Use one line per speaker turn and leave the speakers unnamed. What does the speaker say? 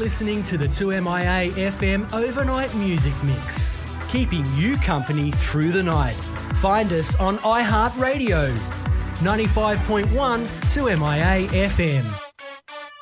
listening to the 2MIA FM Overnight Music Mix, keeping you company through the night. Find us on iHeartRadio, 95.1 2MIA FM.